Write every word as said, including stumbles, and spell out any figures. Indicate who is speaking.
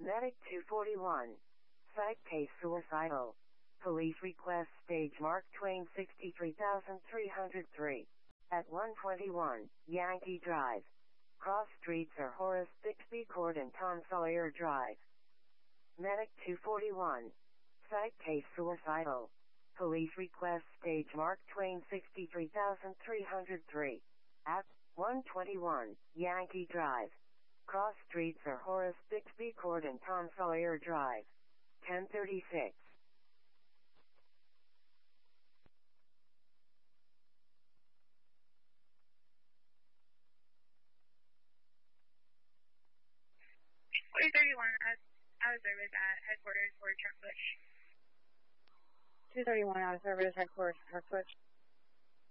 Speaker 1: Medic two forty-one. Site case suicidal. Police request stage Mark Twain sixty-three thousand three hundred three. At one twenty-one, Yankee Drive. Cross streets are Horace Bixby Court and Tom Sawyer Drive. Medic two forty-one. Site case suicidal. Police request stage Mark Twain sixty-three thousand three hundred three. At one twenty-one, Yankee Drive. Cross streets are Horace Bixby Court and Tom Sawyer Drive. ten thirty-six.
Speaker 2: forty thirty-one, out of service at headquarters for Truck Push.
Speaker 3: two thirty-one, out of service, headquarters, Truck Push.